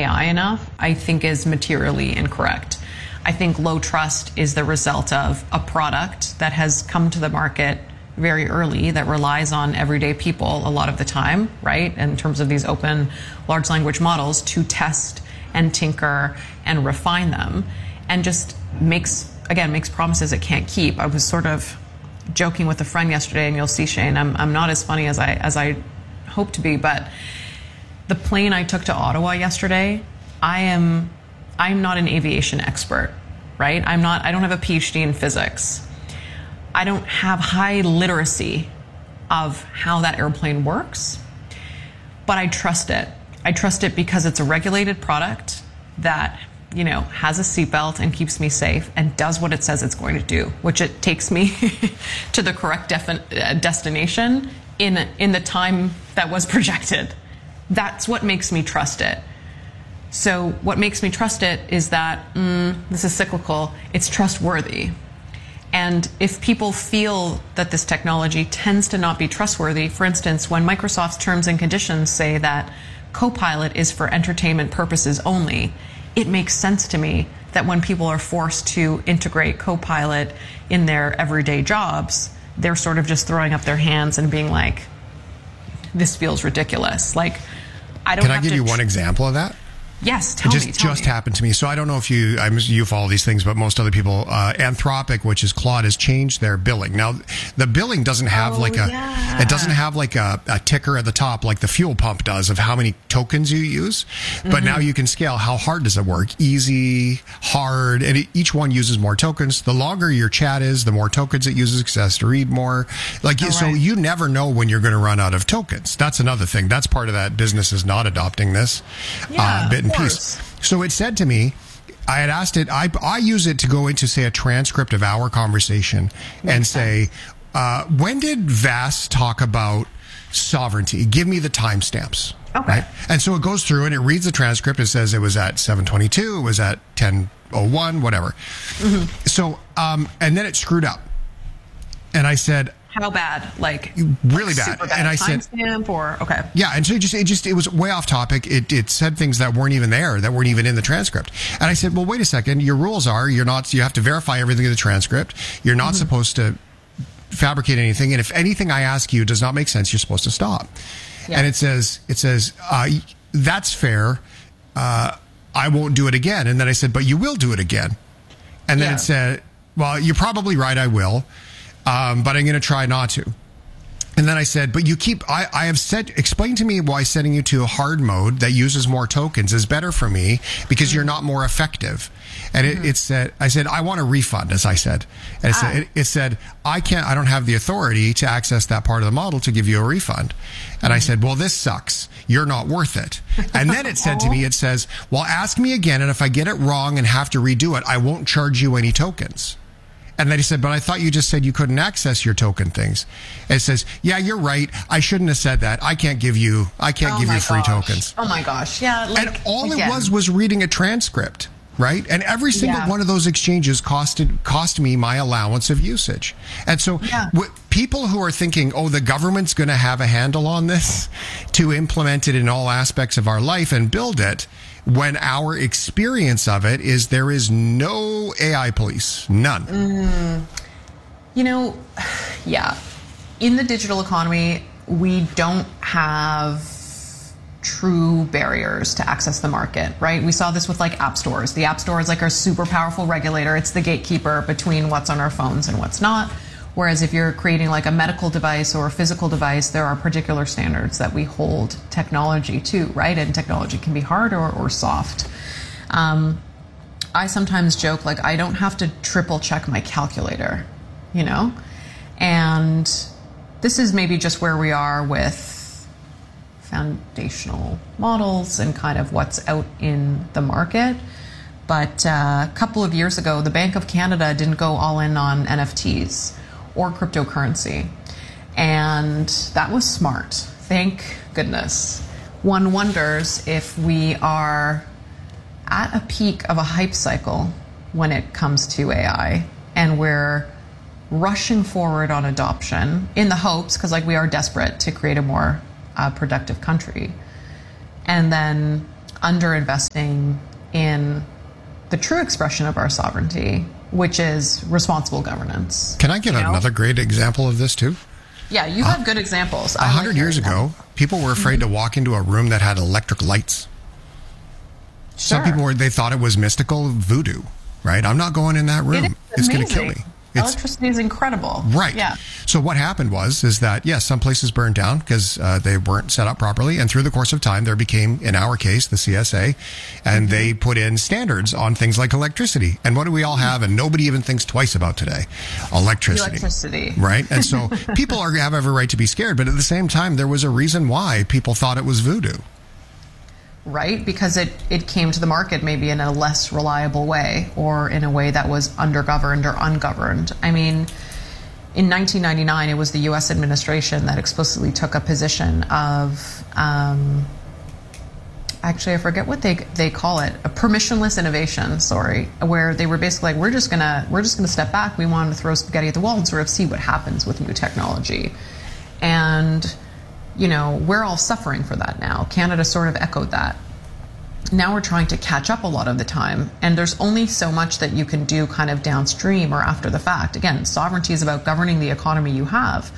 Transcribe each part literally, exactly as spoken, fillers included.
I enough, I think is materially incorrect. I think low trust is the result of a product that has come to the market very early that relies on everyday people a lot of the time, right? In terms of these open large language models to test and tinker and refine them, and just makes, again, makes promises it can't keep. I was sort of joking with a friend yesterday, and you'll see, Shane, I'm, I'm not as funny as I, as I hope to be, but the plane I took to Ottawa yesterday, I am, I'm not an aviation expert, right? I'm not, I don't have a PhD in physics. I don't have high literacy of how that airplane works, but I trust it. I trust it because it's a regulated product that, you know, has a seatbelt and keeps me safe and does what it says it's going to do, which it takes me to the correct defi- destination in, in the time that was projected. That's what makes me trust it. So what makes me trust it is that, mm, this is cyclical, it's trustworthy. And if people feel that this technology tends to not be trustworthy, for instance, when Microsoft's terms and conditions say that Copilot is for entertainment purposes only, it makes sense to me that when people are forced to integrate Copilot in their everyday jobs, they're sort of just throwing up their hands and being like, this feels ridiculous. Like, I don't Can have I give to you tr- one example of that? Yes, tell it just, me. Tell just me. happened to me. So I don't know if you, I'm, you follow these things, but most other people, uh, Anthropic, which is Claude, has changed their billing. Now, the billing doesn't have oh, like a, yeah. it doesn't have like a, a ticker at the top like the fuel pump does of how many tokens you use. But mm-hmm. now you can scale how hard does it work? Easy, hard, and it, each one uses more tokens. The longer your chat is, the more tokens it uses because it has to read more. Like, oh, so right. you never know when you're going to run out of tokens. That's another thing. That's part of that business is not adopting this yeah, uh, bit and piece. So it said to me, I had asked it, I, I use it to go into, say, a transcript of our conversation Makes and say, uh, when did Vass talk about sovereignty? Give me the timestamps. Okay. Right? And so it goes through and it reads the transcript. It says it was at seven twenty-two, it was at ten oh one, whatever. Mm-hmm. So, um, and then it screwed up. And I said, how bad? Like really bad. bad. And I said, timestamp or okay. Yeah, and so it just it just it was way off topic. It it said things that weren't even there, that weren't even in the transcript. And I said, well, wait a second. Your rules are you're not you have to verify everything in the transcript. You're not mm-hmm. supposed to fabricate anything. And if anything I ask you does not make sense, you're supposed to stop. Yeah. And it says it says uh, that's fair. Uh, I won't do it again. And then I said, but you will do it again. And then yeah. it said, well, you're probably right. I will. Um, but I'm going to try not to. And then I said, but you keep, I, I have said, explain to me why setting you to a hard mode that uses more tokens is better for me because mm-hmm. you're not more effective. And mm-hmm. it, it said, I said, I want a refund, as I said. And it, ah. said, it, it said, I can't, I don't have the authority to access that part of the model to give you a refund. And mm-hmm. I said, well, this sucks. You're not worth it. And then it said to me, it says, well, ask me again. And if I get it wrong and have to redo it, I won't charge you any tokens. And then he said, but I thought you just said you couldn't access your token things. And it says, yeah, you're right. I shouldn't have said that. I can't give you, I can't oh give you free gosh. tokens. Oh my gosh. Yeah. Like, and all again. it was was reading a transcript, right? And every single yeah. one of those exchanges costed, cost me my allowance of usage. And so yeah. w- people who are thinking, oh, the government's going to have a handle on this to implement it in all aspects of our life and build it, when our experience of it is there is no A I police, none. Mm, you know, yeah. In the digital economy, we don't have true barriers to access the market, right? We saw this with like app stores. The app store is like our super powerful regulator. It's the gatekeeper between what's on our phones and what's not. Whereas if you're creating like a medical device or a physical device, there are particular standards that we hold technology to, right? And technology can be hard or, or soft. Um, I sometimes joke, like, I don't have to triple check my calculator, you know? And this is maybe just where we are with foundational models and kind of what's out in the market. But uh, a couple of years ago, the Bank of Canada didn't go all in on N F Ts or cryptocurrency. And that was smart. Thank goodness. One wonders if we are at a peak of a hype cycle when it comes to A I, and we're rushing forward on adoption in the hopes, because like we are desperate to create a more uh, productive country. And then underinvesting in the true expression of our sovereignty, which is responsible governance. Can I give you know? another great example of this too? Yeah, you have uh, good examples. A hundred years ago, people were afraid mm-hmm. to walk into a room that had electric lights. Sure. Some people were, they thought it was mystical voodoo, right? I'm not going in that room. It it's going to kill me. It's, Electricity is incredible. Right. Yeah. So what happened was, is that, yes, some places burned down because uh, they weren't set up properly. And through the course of time, there became, in our case, the C S A, and mm-hmm. they put in standards on things like electricity. And what do we all have? And nobody even thinks twice about today. Electricity. Electricity. Right. And so people are, have every right to be scared. But at the same time, there was a reason why people thought it was voodoo. Right, because it, it came to the market maybe in a less reliable way or in a way that was undergoverned or ungoverned. I mean, in nineteen ninety-nine, it was the U S administration that explicitly took a position of, um, actually, I forget what they they call it, a permissionless innovation, sorry, where they were basically like, we're just gonna we're just gonna step back. We want to throw spaghetti at the wall and sort of see what happens with new technology. And you know, we're all suffering for that now. Canada sort of echoed that. Now we're trying to catch up a lot of the time, and there's only so much that you can do kind of downstream or after the fact. Again, sovereignty is about governing the economy you have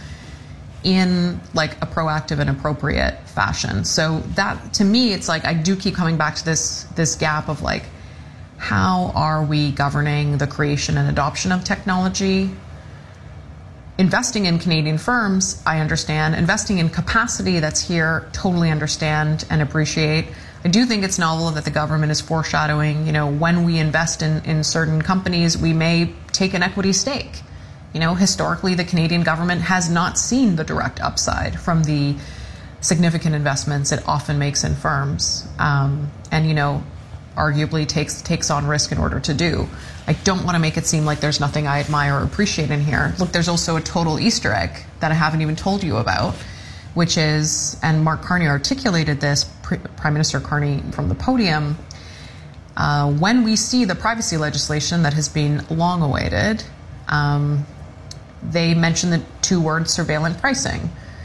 in like a proactive and appropriate fashion. So that, to me, it's like I do keep coming back to this this gap of like, how are we governing the creation and adoption of technology? Investing in Canadian firms, I understand. Investing in capacity that's here, totally understand and appreciate. I do think it's novel that the government is foreshadowing, you know, when we invest in, in certain companies, we may take an equity stake. You know, historically, the Canadian government has not seen the direct upside from the significant investments it often makes in firms. Um, and, you know, arguably takes takes on risk in order to do. I don't want to make it seem like there's nothing I admire or appreciate in here. Look, there's also a total Easter egg that I haven't even told you about, which is, and Mark Carney articulated this, Prime Minister Carney from the podium, uh, when we see the privacy legislation that has been long awaited, um, they mention the two words surveillance pricing.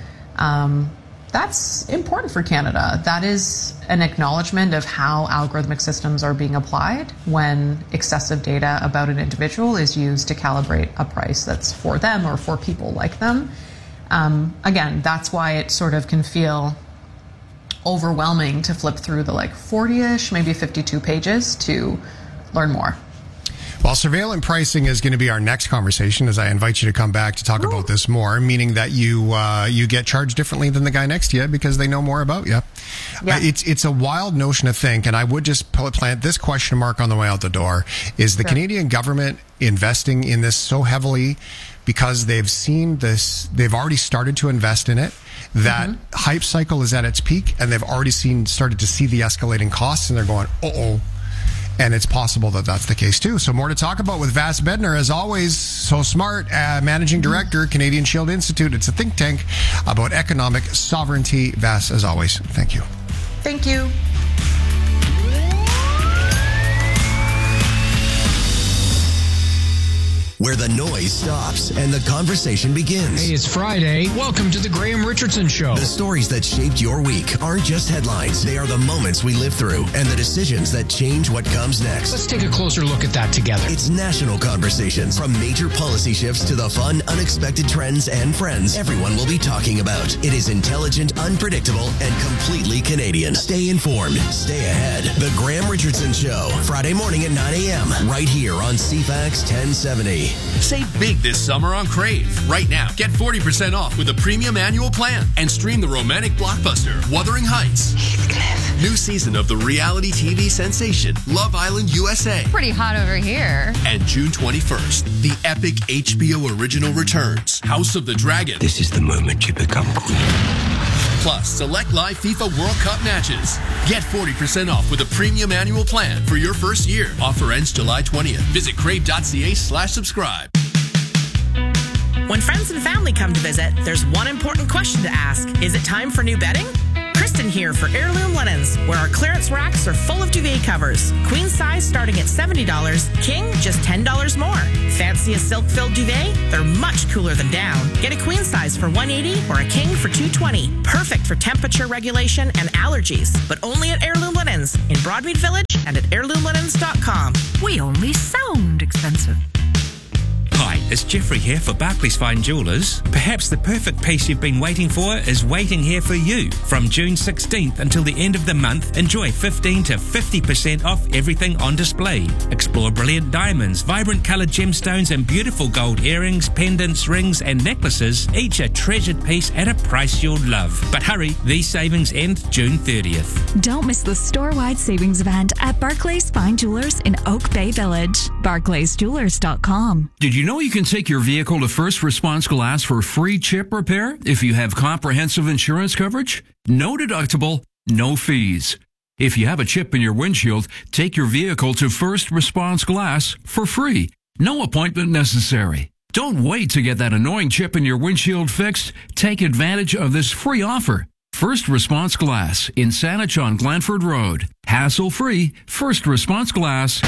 Um, That's important for Canada. That is an acknowledgement of how algorithmic systems are being applied when excessive data about an individual is used to calibrate a price that's for them or for people like them. Um, again, that's why it sort of can feel overwhelming to flip through the like forty-ish, maybe fifty-two pages to learn more. Well, surveillance pricing is going to be our next conversation as I invite you to come back to talk Ooh. about this more, meaning that you uh, you get charged differently than the guy next to you because they know more about you. Yeah. Uh, it's it's a wild notion to think, and I would just plant this question mark on the way out the door. Is the sure. Canadian government investing in this so heavily because they've seen this, they've already started to invest in it, that mm-hmm. hype cycle is at its peak, and they've already seen started to see the escalating costs, and they're going, uh-oh. And it's possible that that's the case, too. So more to talk about with Vas Bednar, as always, so smart, uh, Managing Director, Canadian Shield Institute. It's a think tank about economic sovereignty. Vas, as always, thank you. Thank you. Where the noise stops and the conversation begins. Hey, it's Friday. Welcome to the Graham Richardson Show. The stories that shaped your week aren't just headlines. They are the moments we live through and the decisions that change what comes next. Let's take a closer look at that together. It's national conversations. From major policy shifts to the fun, unexpected trends and friends everyone will be talking about. It is intelligent, unpredictable, and completely Canadian. Stay informed. Stay ahead. The Graham Richardson Show. Friday morning at nine a.m. right here on C FAX ten seventy. Save big this summer on Crave. Right now, get forty percent off with a premium annual plan and stream the romantic blockbuster Wuthering Heights. Heathcliff. New season of the reality T V sensation Love Island U S A. Pretty hot over here. And June twenty-first, the epic H B O original returns, House of the Dragon. This is the moment you become queen. Plus, select live FIFA World Cup matches. Get forty percent off with a premium annual plan for your first year. Offer ends July twentieth. Visit crave.ca slash subscribe. When friends and family come to visit, there's one important question to ask. Is it time for new bedding? Kristen here for Heirloom Linens, where our clearance racks are full of duvet covers. Queen size starting at seventy dollars, king just ten dollars more. Fancy a silk-filled duvet? They're much cooler than down. Get a queen size for one hundred eighty dollars or a king for two hundred twenty dollars. Perfect for temperature regulation and allergies, but only at Heirloom Linens in Broadmead Village and at heirloom linens dot com. We only sound expensive. Hi, it's Jeffrey here for Barclays Fine Jewellers. Perhaps the perfect piece you've been waiting for is waiting here for you. From June sixteenth until the end of the month, enjoy fifteen to fifty percent off everything on display. Explore brilliant diamonds, vibrant coloured gemstones and beautiful gold earrings, pendants, rings and necklaces, each a treasured piece at a price you'll love. But hurry, these savings end June thirtieth. Don't miss the store-wide savings event at Barclays Fine Jewellers in Oak Bay Village. barclays jewellers dot com. Did you know you can take your vehicle to First Response Glass for free chip repair if you have comprehensive insurance coverage? No deductible, no fees. If you have a chip in your windshield, take your vehicle to First Response Glass for free. No appointment necessary. Don't wait to get that annoying chip in your windshield fixed. Take advantage of this free offer. First Response Glass in Saanich on Glanford Road. Hassle-free, First Response Glass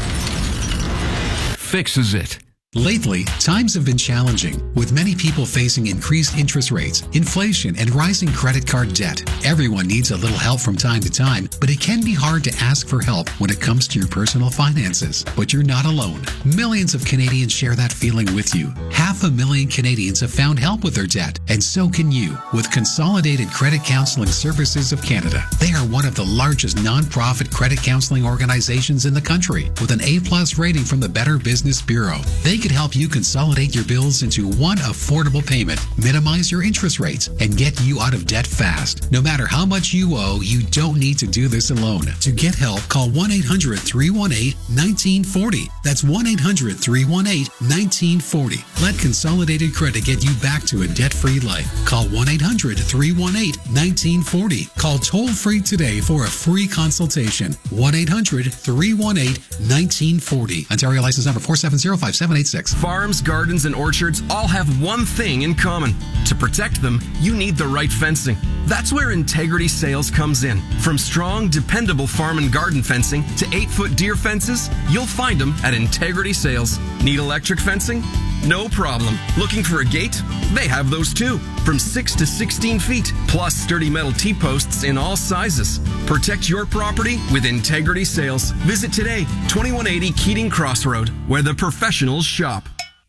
fixes it. Lately, times have been challenging, with many people facing increased interest rates, inflation, and rising credit card debt. Everyone needs a little help from time to time, but it can be hard to ask for help when it comes to your personal finances. But you're not alone. Millions of Canadians share that feeling with you. Half a million Canadians have found help with their debt, and so can you with Consolidated Credit Counseling Services of Canada. They are one of the largest non-profit credit counseling organizations in the country, with an A-plus rating from the Better Business Bureau. They could help you consolidate your bills into one affordable payment, minimize your interest rates, and get you out of debt fast. No matter how much you owe, you don't need to do this alone. To get help, call one eight hundred, three one eight, one nine four zero. That's one eight hundred, three one eight, one nine four zero. Let Consolidated Credit get you back to a debt-free life. Call one eight hundred, three one eight, one nine four zero. Call toll-free today for a free consultation. one eight hundred, three one eight, one nine four zero. Ontario license number four seven zero five seven eight six. Farms, gardens, and orchards all have one thing in common. To protect them, you need the right fencing. That's where Integrity Sales comes in. From strong, dependable farm and garden fencing to eight-foot deer fences, you'll find them at Integrity Sales. Need electric fencing? No problem. Looking for a gate? They have those too. From six to sixteen feet, plus sturdy metal T-posts in all sizes. Protect your property with Integrity Sales. Visit today, twenty-one eighty Keating Crossroad, where the professionals shop.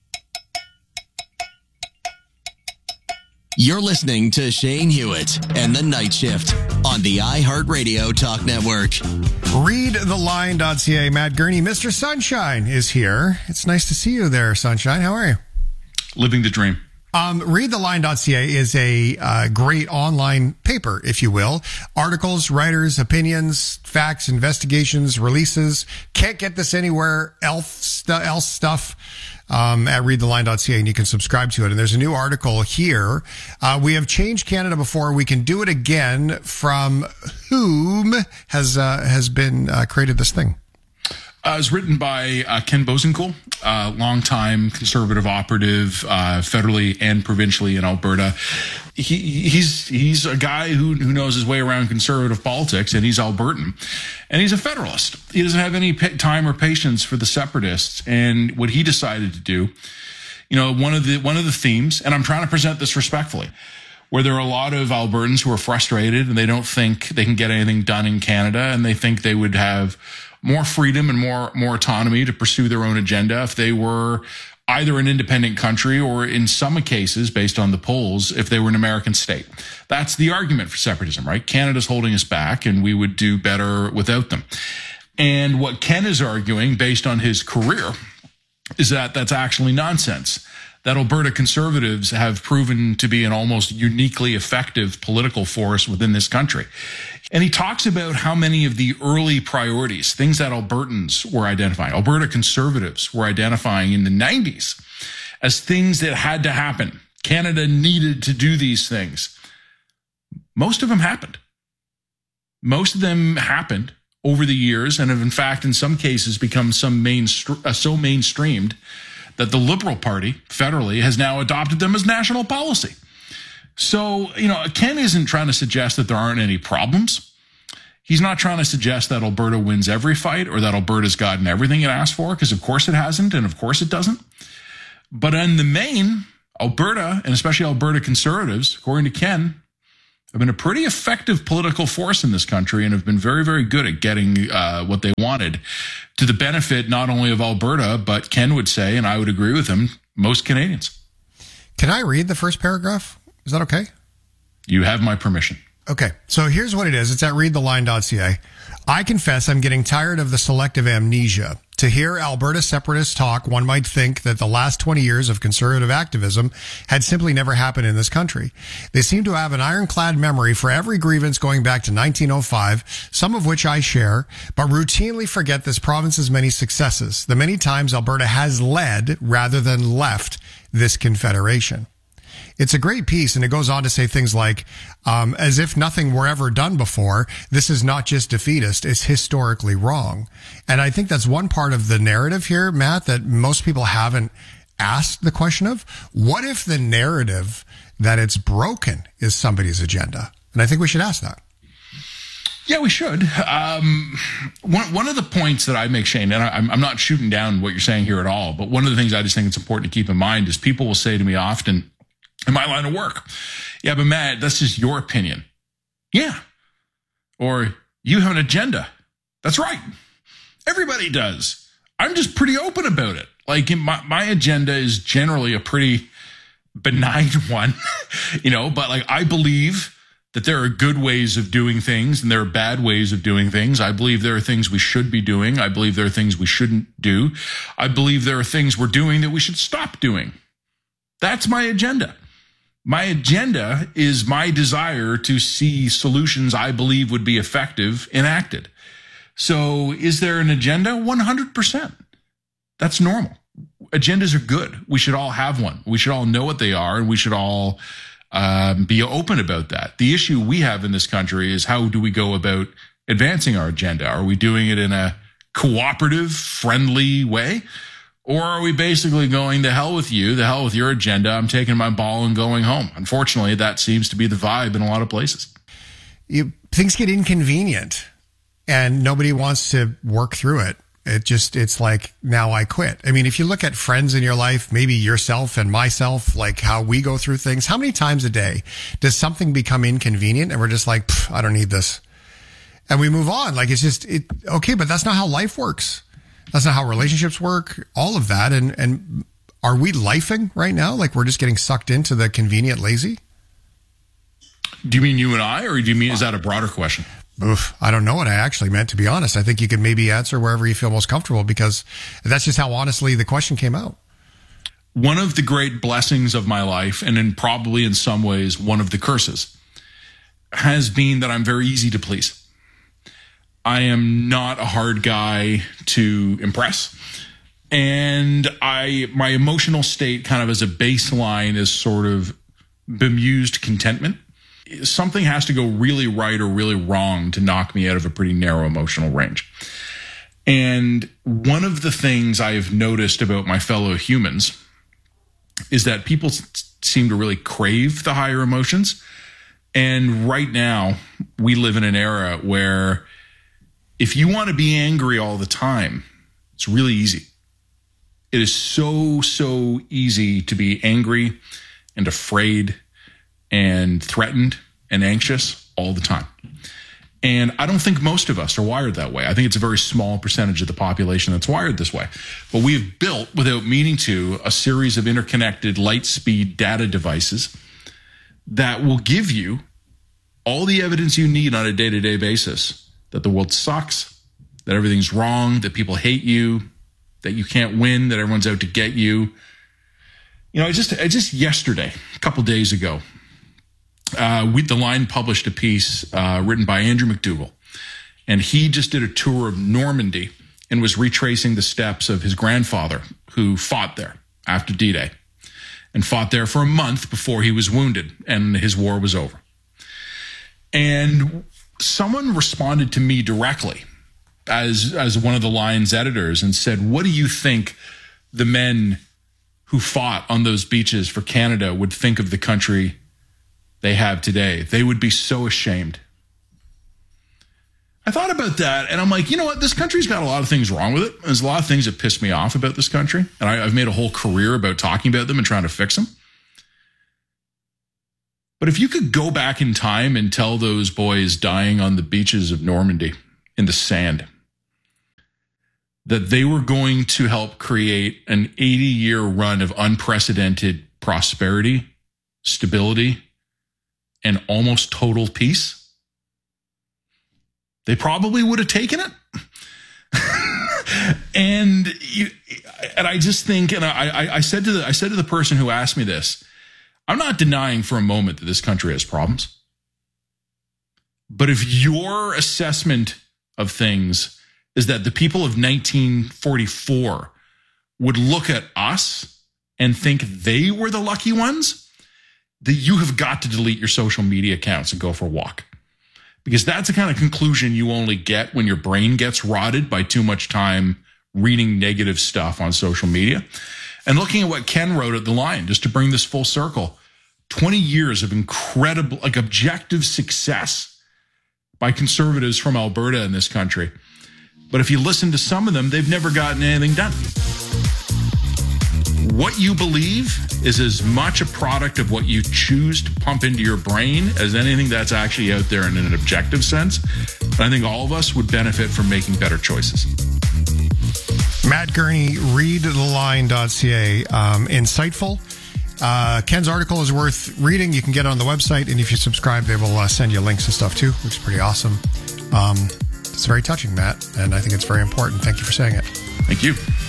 You're listening to Shane Hewitt and the Night Shift on the iHeartRadio Talk Network. read the line dot c a. Matt Gurney, Mister Sunshine, is here. It's nice to see you there, Sunshine. How are you? Living the dream. Um, read the line dot c a is a uh, great online paper, if you will. Articles, writers, opinions, facts, investigations, releases. Can't get this anywhere else, stu- else stuff um, at read the line dot c a, and you can subscribe to it. And there's a new article here. Uh, we have changed Canada before. We can do it again. From whom has uh, has been uh, created this thing? Uh, it was written by uh, Ken Bosenkool, uh, longtime conservative operative, uh, federally and provincially in Alberta. He, he's he's a guy who who knows his way around conservative politics, and he's Albertan, and he's a federalist. He doesn't have any pa- time or patience for the separatists. And what he decided to do, you know, one of the one of the themes, and I'm trying to present this respectfully, where there are a lot of Albertans who are frustrated and they don't think they can get anything done in Canada, and they think they would have more freedom and more more autonomy to pursue their own agenda if they were either an independent country or, in some cases, based on the polls, if they were an American state. That's the argument for separatism, right? Canada's holding us back, and we would do better without them. And what Ken is arguing, based on his career, is that that's actually nonsense. That Alberta conservatives have proven to be an almost uniquely effective political force within this country. And he talks about how many of the early priorities, things that Albertans were identifying, Alberta conservatives were identifying in the nineties as things that had to happen. Canada needed to do these things. Most of them happened. Most of them happened over the years and have, in fact, in some cases become some mainstr- uh, so mainstreamed that the Liberal Party federally has now adopted them as national policy. So, you know, Ken isn't trying to suggest that there aren't any problems. He's not trying to suggest that Alberta wins every fight or that Alberta's gotten everything it asked for, because of course it hasn't, and of course it doesn't. But in the main, Alberta, and especially Alberta Conservatives, according to Ken, have been a pretty effective political force in this country and have been very, very good at getting uh, what they wanted, to the benefit not only of Alberta, but Ken would say, and I would agree with him, most Canadians. Can I read the first paragraph? Is that okay? You have my permission. Okay, so here's what it is. It's at read the line dot c a. I confess I'm getting tired of the selective amnesia. To hear Alberta separatists talk, one might think that the last twenty years of conservative activism had simply never happened in this country. They seem to have an ironclad memory for every grievance going back to nineteen oh five, some of which I share, but routinely forget this province's many successes, the many times Alberta has led rather than left this confederation. It's a great piece, and it goes on to say things like, um, as if nothing were ever done before, this is not just defeatist, it's historically wrong. And I think that's one part of the narrative here, Matt, that most people haven't asked the question of. What if the narrative that it's broken is somebody's agenda? And I think we should ask that. Yeah, we should. Um, one, one of the points that I make, Shane, and I, I'm, I'm not shooting down what you're saying here at all, but one of the things I just think it's important to keep in mind is people will say to me often, in my line of work, yeah, but Matt, that's just your opinion. Yeah. Or you have an agenda. That's right. Everybody does. I'm just pretty open about it. Like my, my agenda is generally a pretty benign one, you know, but like I believe that there are good ways of doing things and there are bad ways of doing things. I believe there are things we should be doing. I believe there are things we shouldn't do. I believe there are things we're doing that we should stop doing. That's my agenda. My agenda is my desire to see solutions I believe would be effective enacted. So is there an agenda? one hundred percent. That's normal. Agendas are good. We should all have one. We should all know what they are, and we should all um, be open about that. The issue we have in this country is how do we go about advancing our agenda? Are we doing it in a cooperative, friendly way? Or are we basically going, the hell with you, the hell with your agenda, I'm taking my ball and going home? Unfortunately, that seems to be the vibe in a lot of places. You, things get inconvenient and nobody wants to work through it. It just, it's like, now I quit. I mean, if you look at friends in your life, maybe yourself and myself, like how we go through things, how many times a day does something become inconvenient and we're just like, I don't need this. And we move on. Like, it's just, it, okay, but that's not how life works. That's not how relationships work, all of that. And, and are we lifing right now? Like we're just getting sucked into the convenient lazy? Do you mean you and I, or do you mean, is that a broader question? Oof, I don't know what I actually meant, to be honest. I think you could maybe answer wherever you feel most comfortable, because that's just how honestly the question came out. One of the great blessings of my life, and in probably in some ways one of the curses, has been that I'm very easy to please. I am not a hard guy to impress. And I, my emotional state kind of as a baseline is sort of bemused contentment. Something has to go really right or really wrong to knock me out of a pretty narrow emotional range. And one of the things I've noticed about my fellow humans is that people s- seem to really crave the higher emotions. And right now we live in an era where if you want to be angry all the time, it's really easy. It is so, so easy to be angry and afraid and threatened and anxious all the time. And I don't think most of us are wired that way. I think it's a very small percentage of the population that's wired this way. But we have built, without meaning to, a series of interconnected light speed data devices that will give you all the evidence you need on a day-to-day basis that the world sucks, that everything's wrong, that people hate you, that you can't win, that everyone's out to get you. You know, I just, I just yesterday, a couple days ago, uh, we, The Line published a piece uh, written by Andrew McDougall, and he just did a tour of Normandy and was retracing the steps of his grandfather who fought there after D-Day and fought there for a month before he was wounded and his war was over. And someone responded to me directly as as one of the Line's editors and said, what do you think the men who fought on those beaches for Canada would think of the country they have today, they would be so ashamed. I thought about that, and I'm like, you know what? This country's got a lot of things wrong with it. There's a lot of things that piss me off about this country, and I, I've made a whole career about talking about them and trying to fix them. But if you could go back in time and tell those boys dying on the beaches of Normandy in the sand that they were going to help create an eighty-year run of unprecedented prosperity, stability, and almost total peace, they probably would have taken it. and you, and I just think, and I, I, I said to the I said to the person who asked me this, I'm not denying for a moment that this country has problems. But if your assessment of things is that the people of nineteen forty-four would look at us and think they were the lucky ones, that you have got to delete your social media accounts and go for a walk. Because that's the kind of conclusion you only get when your brain gets rotted by too much time reading negative stuff on social media. And looking at what Ken wrote at The Line, just to bring this full circle, twenty years of incredible, like objective success by conservatives from Alberta in this country. But if you listen to some of them, they've never gotten anything done. What you believe is as much a product of what you choose to pump into your brain as anything that's actually out there in an objective sense. And I think all of us would benefit from making better choices. Matt Gurney, read the line dot c a. Um, insightful. Uh, Ken's article is worth reading. You can get it on the website, and if you subscribe, they will uh, send you links and stuff too, which is pretty awesome. Um, it's very touching, Matt, and I think it's very important. Thank you for saying it. Thank you.